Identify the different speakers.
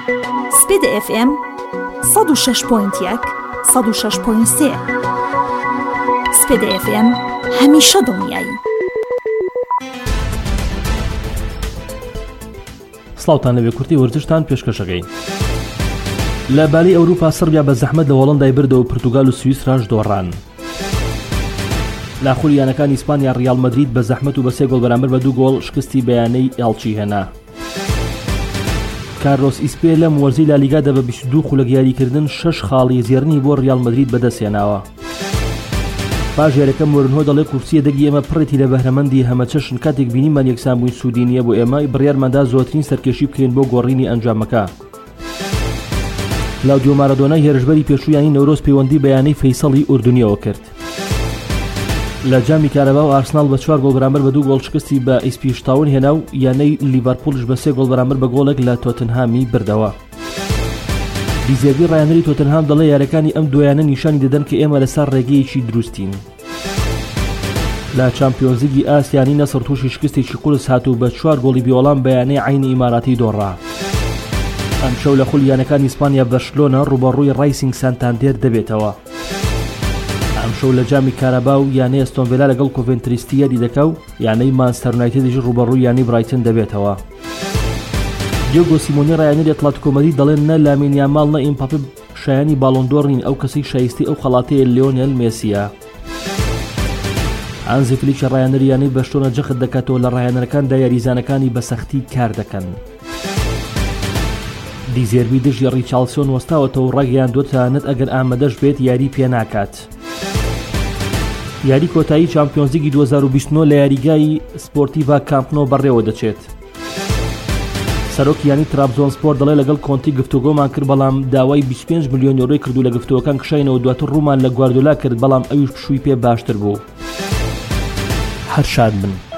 Speaker 1: سپید FM 106.1 106.3 سپید FM هەمیشە دڵنیایی.
Speaker 2: سڵاوتان لەوێ کورتی وەرزشتان پێشکەشەکەین. لە بالی ئەوروپا سەربیا بە زەحمەت لە هۆڵەندای بردەوە و پرتوگال و سویس ڕاش دۆڕان. لا خولیانەکان ئیسپانیا ڕیال مەدرید بە زەحمەت و بە 3 گۆڵ بەرامبەر بە 2 گۆڵ شکستی بەیانەی ئێڵچی هێنا. کارلۆس ئیسپێ لەم وەرزەی لالیگادا بە 22 خولەک یاریکردن 6 خاڵی زێڕنی بۆ ڕیال مەدرید بەدەستهێناوە. پاژێرەکە مۆرنهۆ دەڵێ کورسیە دەگی ئێمە پڕێتی لە بەهرەمەندی هەمە چەشن کاتێک بینیمان یەکسان بووین سوودی نییە بۆ ئێمە بڕیارماندا زۆرترین سەرکێشی بکەین بۆ گۆڕینی ئەنجامەکە. کلاودیۆ مارادۆنا هێرشبەری پێشوویانی نەورۆز پەیوەندی بەیانەی فەیسەڵی ئوردونیەوە کرد. لە جامی کارەبا و ئارسنال بە 4 گۆڵ بەرامبەر بە 2 گۆڵ شکستی بە ئیسپیش تاون هێنا و یانەی لیڤەرپوڵش بە 3 گۆڵ بەرامبەر بە گۆڵێک لە تۆتنهامی بردەوە. دیزێربی ڕایەنەری تۆتنهام دەڵێ یاریەکانی ئەم دویانە نیشانی دەدەن کە ئێمە لەسەر ڕێگەیەکی دروستین. لە چامپیۆنز لیگی ئاسیانی نەسڕ تووشی شکستێکی قورس هاتوو بە 4 گۆڵی بیۆڵان بەیانەی عینی ئیماراتی دۆڕا. ئەم شەو لە خولیانەکان ئیسپانیا بەرشلۆنە ڕوبەڕووی ڕایسینگ سانتاندێر دەبێتەوە. ئەم شەو لە جامی کارەبا و یانەی ئەستۆن ڤیلا لەگەڵ کۆڤنتریستیەری دەکا و یانەی مانچستەر یونایتێدیش ڕوبەڕووی یانی برایتن دەبێتەوە. دیێگۆ سیمۆنی ڕایەنەری ئەتلێتیکۆ مەدرید دەڵێن نە لامین یامال نە ئیمباپێ شایانی باڵۆن دۆڕ نین، ئەو کەسەی شایستی ئەو خەڵاتەیە لیۆنێل مێسیە. هانزی فلیک ڕایەنەری یانەی بەرشلۆنە جەخت دەکاتەوە لە ڕایەنەرەکاندا یاریزانەکانی بە سەختی کار دەکەن. دیزێربی دژی ڕیچارلسۆن وەستاوەتەوە و ڕێگەیان دۆتانەت ئەگەر ئامادەش بێت یاری پێ ناکات. یاری کۆتایی چامپیۆنز لیگی 2029 لە یاریگای سپۆرتیڤا کامپ نۆ بەڕێوە دەچێت. سەرۆکی یانی ترابزۆنسپۆر دەڵێ لەگەڵ کۆنتی گفتوگۆمان کرد بەڵام داوای 25 ملیۆن یۆرۆی کردو لە گفتوگەکان کشاینەوە دواتر ڕوومان لە گواردیۆلا کرد بەڵام ئەویش پشووی پێ باشتر بوو. هەر شاد بن.